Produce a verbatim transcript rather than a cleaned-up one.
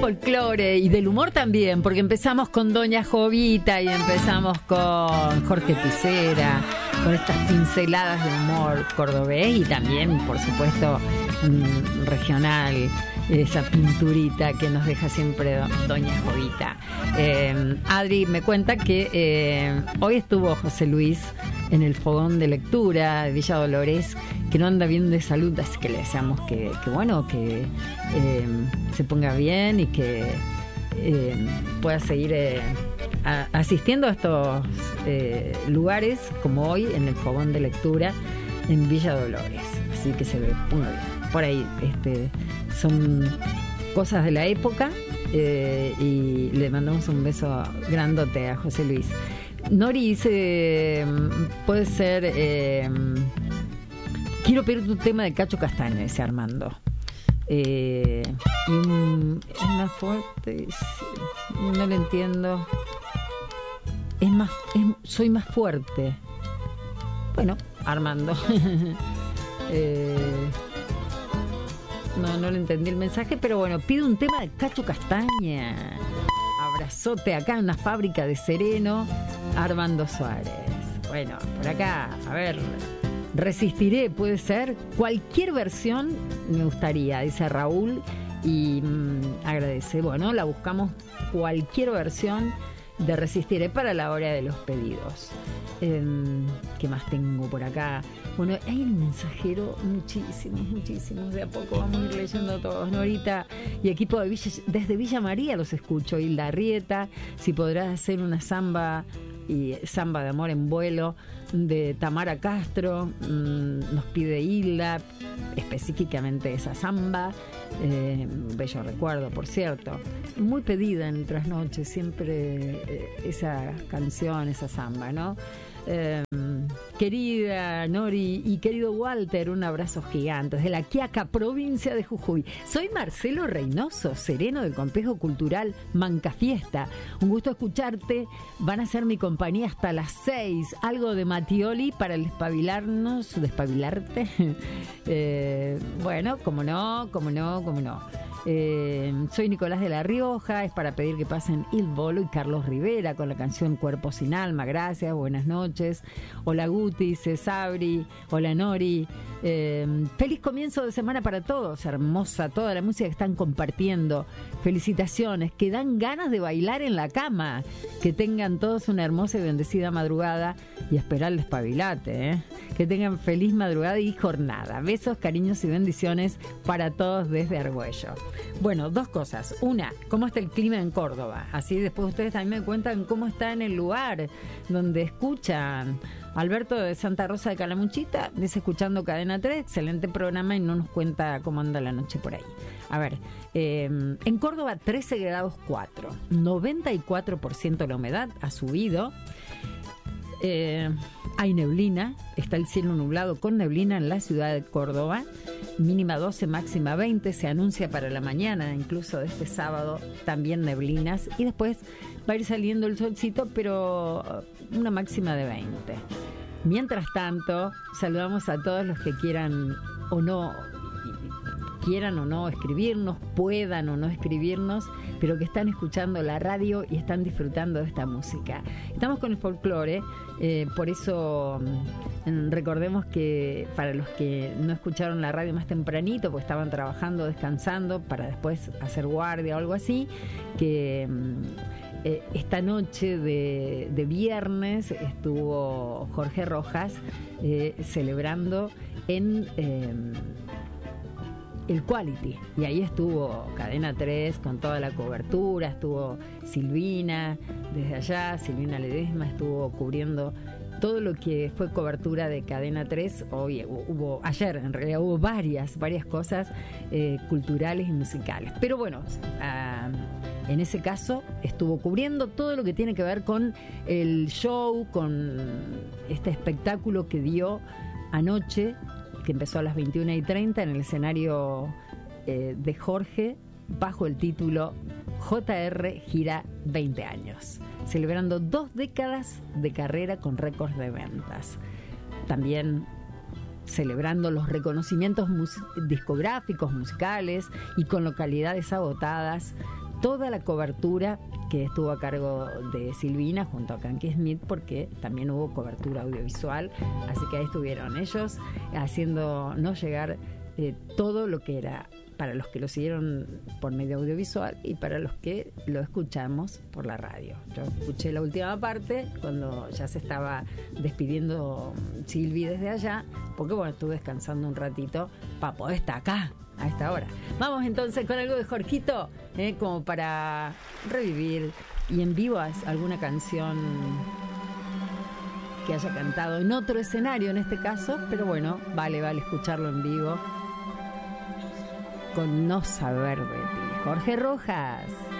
folclore y del humor también, porque empezamos con Doña Jovita y empezamos con Jorge Picera, con estas pinceladas de humor cordobés y también, por supuesto, mmm, regional, esa pinturita que nos deja siempre Doña Jovita. Eh, Adri me cuenta que eh, hoy estuvo José Luis en el fogón de lectura de Villa Dolores, que no anda bien de salud, así que le deseamos que, que bueno, que eh, se ponga bien y que eh, pueda seguir eh, a, asistiendo a estos eh, lugares como hoy en el fogón de lectura en Villa Dolores, así que se ponga bien. Por ahí este, son cosas de la época eh, y le mandamos un beso grandote a José Luis. Nori dice, puede ser, eh, quiero pedir tu tema de Cacho Castaña, dice Armando. Eh, y un, es más fuerte, no lo entiendo. Es más, es, soy más fuerte. Bueno, Armando. eh, no, no le entendí el mensaje, pero bueno, pido un tema de Cacho Castaña. Abrazote acá en una fábrica de Sereno, Armando Suárez. Bueno, por acá, a ver, Resistiré, puede ser. Cualquier versión me gustaría, dice Raúl, y mmm, agradece. Bueno, la buscamos cualquier versión de Resistiré para la hora de los pedidos. Eh, ¿Qué más tengo por acá? Bueno, hay un mensajero, muchísimos, muchísimos. De a poco vamos a ir leyendo todos, Norita. Y equipo de Villa, desde Villa María los escucho. Hilda Arrieta, si podrás hacer una samba y samba de amor en vuelo de Tamara Castro, mmm, nos pide Hilda específicamente esa samba. Eh, bello recuerdo, por cierto, muy pedida en el trasnoche siempre eh, esa canción, esa samba, ¿no? Eh, querida Nori y querido Walter, un abrazo gigante desde la Quiaca, provincia de Jujuy. Soy Marcelo Reynoso, sereno del Complejo Cultural Mancafiesta. Un gusto escucharte. Van a ser mi compañía hasta las seis. Algo de Mattioli para el despabilarnos, despabilarte. eh, bueno, como no, como no, como no. Eh, soy Nicolás de la Rioja, es para pedir que pasen Il Bolo y Carlos Rivera con la canción Cuerpo sin Alma. Gracias, buenas noches. Hola Guti, Cesabri, hola Nori. Eh, feliz comienzo de semana para todos, hermosa toda la música que están compartiendo. Felicitaciones, que dan ganas de bailar en la cama. Que tengan todos una hermosa y bendecida madrugada y esperar el despabilate, ¿eh? Que tengan feliz madrugada y jornada. Besos, cariños y bendiciones para todos desde Argüello. Bueno, dos cosas. Una, ¿cómo está el clima en Córdoba? Así después ustedes también me cuentan cómo está en el lugar donde escuchan. Alberto de Santa Rosa de Calamuchita dice escuchando Cadena tres, excelente programa y no nos cuenta cómo anda la noche por ahí. A ver, eh, en Córdoba trece grados cuatro, noventa y cuatro por ciento la humedad, ha subido. Eh, hay neblina, está el cielo nublado con neblina en la ciudad de Córdoba, mínima doce, máxima veinte, se anuncia para la mañana incluso de este sábado también neblinas y después va a ir saliendo el solcito, pero una máxima de veinte. Mientras tanto, saludamos a todos los que quieran o no quieran o no escribirnos, puedan o no escribirnos, pero que están escuchando la radio y están disfrutando de esta música. Estamos con el folclore, eh, por eso mm, recordemos que para los que no escucharon la radio más tempranito, pues estaban trabajando, descansando, para después hacer guardia o algo así, que mm, eh, esta noche de, de viernes estuvo Jorge Rojas eh, celebrando en... Eh, el Quality, y ahí estuvo Cadena tres con toda la cobertura, estuvo Silvina desde allá, Silvina Ledesma estuvo cubriendo todo lo que fue cobertura de Cadena tres. Hoy hubo, ayer en realidad hubo varias, varias cosas eh, culturales y musicales, pero bueno, uh, en ese caso estuvo cubriendo todo lo que tiene que ver con el show, con este espectáculo que dio anoche, que empezó a las veintiuna y treinta en el escenario eh, de Jorge, bajo el título J R Gira veinte años, celebrando dos décadas de carrera con récords de ventas. También celebrando los reconocimientos mus- discográficos, musicales y con localidades agotadas, toda la cobertura que estuvo a cargo de Silvina junto a Kanky Smith, porque también hubo cobertura audiovisual, así que ahí estuvieron ellos haciéndonos llegar eh, todo lo que era para los que lo siguieron por medio audiovisual y para los que lo escuchamos por la radio. Yo escuché la última parte cuando ya se estaba despidiendo Silvi desde allá, porque bueno, estuve descansando un ratito para poder estar acá a esta hora. Vamos entonces con algo de Jorgito, eh, como para revivir y en vivo alguna canción que haya cantado en otro escenario en este caso, pero bueno, vale, vale escucharlo en vivo con No Saber de Ti. Jorge Rojas.